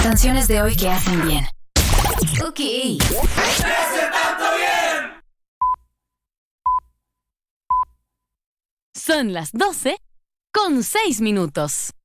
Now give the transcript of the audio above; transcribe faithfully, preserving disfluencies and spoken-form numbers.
Canciones de hoy que hacen bien. Ok. ¡Hace tanto bien! Son las doce con seis minutos.